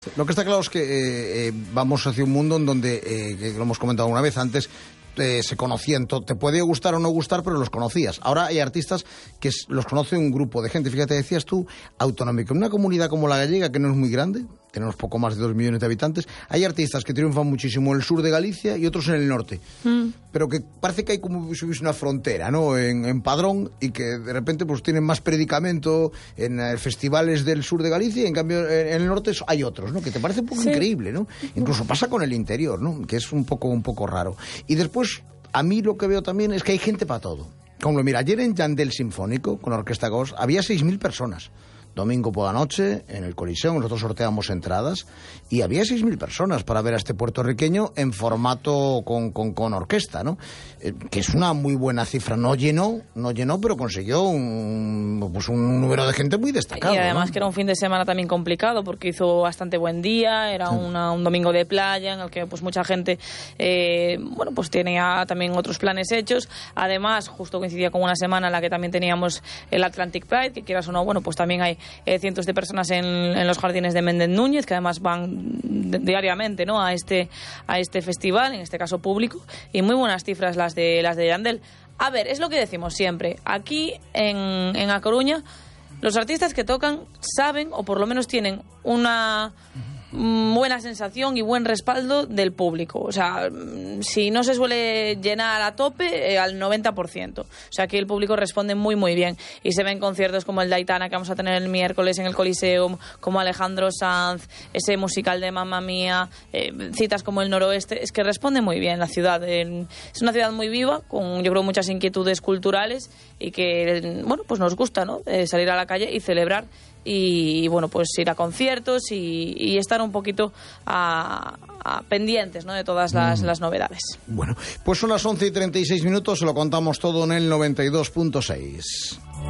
Lo que está claro es que vamos hacia un mundo en donde, que lo hemos comentado alguna vez antes, se conocían, te puede gustar o no gustar, pero los conocías. Ahora hay artistas que los conoce un grupo de gente. Fíjate, decías tú, autonómico. En una comunidad como la gallega, que no es muy grande, tenemos poco más de 2 millones de habitantes, hay artistas que triunfan muchísimo en el sur de Galicia y otros en el norte. Pero que parece que hay como si hubiese una frontera, ¿no? En Padrón, y que de repente pues tienen más predicamento en festivales del sur de Galicia, y en cambio en el norte hay otros, ¿no? Que te parece un poco increíble, ¿no? Incluso pasa con el interior, ¿no? Que es un poco raro. Y después, a mí lo que veo también es que hay gente para todo. Como mira, ayer en Yandel Sinfónico, con Orquesta Ghost, había 6.000 personas. Domingo por la noche, en el Coliseo, nosotros sorteamos entradas, y había 6.000 personas para ver a este puertorriqueño en formato con orquesta, ¿no? Que es una muy buena cifra. No llenó, pero consiguió un número de gente muy destacado. Y además, ¿no? Que era un fin de semana también complicado, porque hizo bastante buen día, era un domingo de playa, en el que pues mucha gente, pues tenía también otros planes hechos. Además, justo coincidía con una semana en la que también teníamos el Atlantic Pride, que quieras o no, pues también hay cientos de personas en los jardines de Méndez Núñez, que además van diariamente, ¿no?, a este festival, en este caso público, y muy buenas cifras las de Yandel. A ver, es lo que decimos siempre, aquí en A Coruña, los artistas que tocan saben, o por lo menos tienen una buena sensación y buen respaldo del público. O sea, si no se suele llenar a tope, al 90%. O sea, aquí el público responde muy, muy bien. Y se ven conciertos como el de Aitana, que vamos a tener el miércoles en el Coliseum, como Alejandro Sanz, ese musical de Mamma Mía, citas como el Noroeste. Es que responde muy bien la ciudad. Es una ciudad muy viva, con, yo creo, muchas inquietudes culturales, y que, pues nos gusta, ¿no?, salir a la calle y celebrar, y pues ir a conciertos y estar un poquito pendientes, ¿no?, de todas las novedades. Bueno, pues son las 11:36, se lo contamos todo en el 92.6.